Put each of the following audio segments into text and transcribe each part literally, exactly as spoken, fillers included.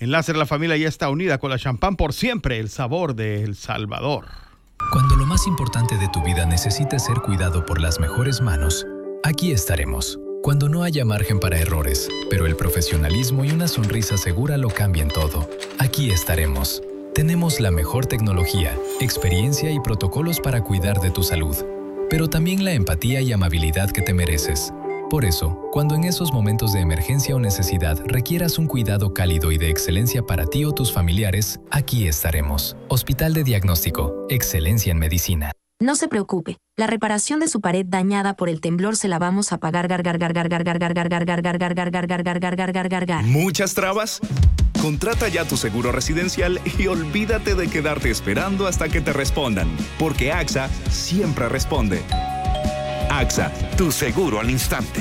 En Láser la familia ya está unida con la champán por siempre, el sabor de El Salvador. Cuando lo más importante de tu vida necesita ser cuidado por las mejores manos, aquí estaremos. Cuando no haya margen para errores, pero el profesionalismo y una sonrisa segura lo cambien todo, aquí estaremos. Tenemos la mejor tecnología, experiencia y protocolos para cuidar de tu salud, pero también la empatía y amabilidad que te mereces. Por eso, cuando en esos momentos de emergencia o necesidad requieras un cuidado cálido y de excelencia para ti o tus familiares, aquí estaremos. Hospital de Diagnóstico, excelencia en medicina. No se preocupe, la reparación de su pared dañada por el temblor se la vamos a pagar. ¿Muchas trabas? Contrata ya tu seguro residencial y olvídate de quedarte esperando hasta que te respondan, porque AXA siempre responde. AXA, tu seguro al instante.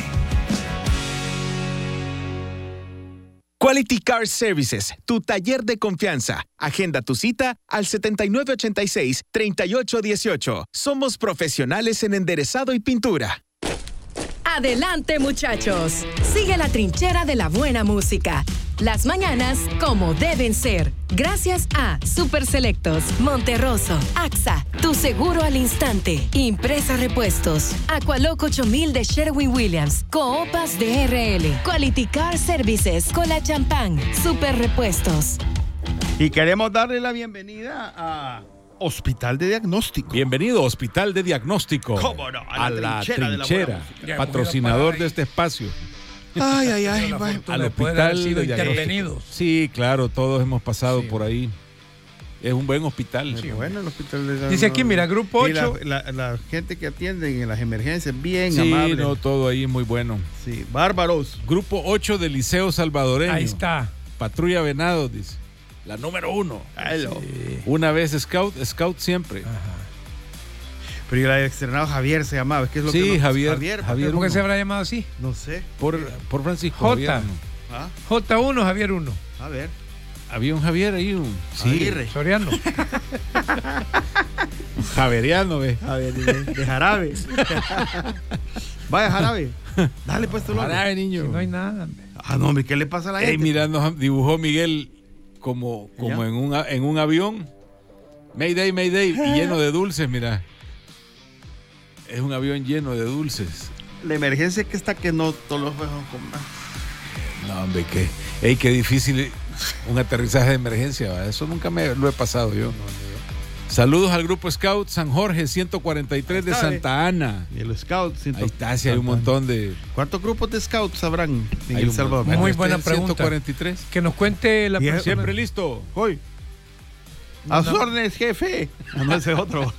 Quality Car Services, tu taller de confianza. Agenda tu cita al setenta y nueve ochenta y seis, treinta y ocho dieciocho. Somos profesionales en enderezado y pintura. Adelante, muchachos. Sigue la trinchera de la buena música. Las mañanas como deben ser. Gracias a Super Selectos, Monterroso, AXA, tu seguro al instante, Impresa Repuestos, Aqualoc ocho mil de Sherwin-Williams, Coopas de R L, Quality Car Services, Cola Champán, Super Repuestos. Y queremos darle la bienvenida a Hospital de Diagnóstico. Bienvenido, Hospital de Diagnóstico. ¿Cómo no? A la trinchera, de la trinchera patrocinador de este espacio. Ay, ay, ay. Al hospital sido de intervenidos. Sí, claro, todos hemos pasado Sí. por ahí. Es un buen hospital. Sí, bueno, el hospital de Dice aquí, mira, grupo Y la, ocho. la, la gente que atiende en las emergencias, bien Sí, amable. no, todo ahí es muy bueno. Sí, bárbaros. Grupo ocho del Liceo Salvadoreño. Ahí está. Patrulla Venados, dice. La número uno. Hello. Sí. Una vez scout, scout siempre. Ajá. Pero y la de externado Javier se llamaba. ¿Qué es lo Sí, que no- Javier, Javier. Javier. ¿Por qué uno. se habrá llamado así? No sé. Por, por Francisco. J. Javier, no. ¿Ah? J uno, Javier uno. A ver. Había un Javier ahí, un sí, Aguirre. Soriano. un javeriano, ve. A ver, de, de jarabe. Vaya, jarabe. Dale pues tu logo. Jarabe, niño. Si no hay nada. hombre. Ah, no, hombre, ¿qué le pasa a la Ey, gente? mira, nos dibujó Miguel como, como ¿Ya? en, un, a- en un avión. Mayday, Mayday, y lleno de dulces, mira. Es un avión lleno de dulces. La emergencia es que está que no todos los juegos con más. No, hombre, qué, ey, qué difícil un aterrizaje de emergencia, ¿va? Eso nunca me lo he pasado yo. Saludos al grupo Scout San Jorge ciento cuarenta y tres de Ahí está, Santa Ana. Y el Scout. Ahí está, sí hay un montón de... ¿Cuántos grupos de Scouts habrán en hay El un- Salvador? Muy Bueno, buena este pregunta. ciento cuarenta y tres. Que nos cuente la Bien, persona. Siempre listo. Hoy. A sus órdenes, jefe. Ah, no, ese es otro.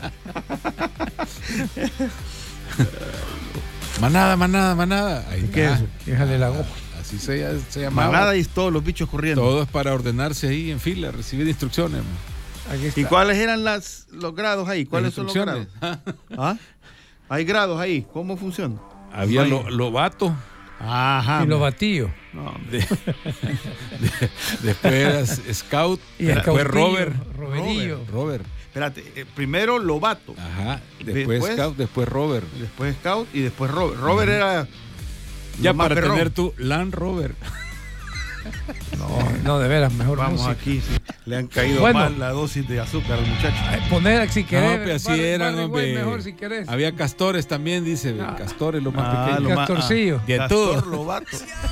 Manada, manada, manada. Ahí ¿Qué está. es eso? Déjale la goja. Así se, se llamaba. Manada y todos los bichos corriendo. Todo es para ordenarse ahí en fila, recibir instrucciones. man. Aquí está. ¿Y cuáles eran las, los grados ahí? ¿Cuáles son los grados? Instrucciones. ¿Ah? ¿Hay grados ahí? ¿Cómo funciona? Había Ay. lo, lobato. Y Ajá. los man. batillos. No, hombre. De- de- después eras Scout. Y después Scoutillo, Robert. Roberillo. Robert. Espérate, eh, primero Lobato, Ajá. Después, Después- Scout, después Robert. después Scout y después Robert. Robert era Ya lo más para perrón. tener tu Land Rover. No, no, de veras, mejor Vamos música. aquí, sí. Le han caído Bueno. mal la dosis de azúcar al muchacho. Ay, Poner si querés. No, pues así Barry- eran, Barry White hombre. mejor si querés. Había castores también, dice. Ah. Castores, lo más Ah, pequeño. lo más- Castorcillo. De Castor todo. Lobato.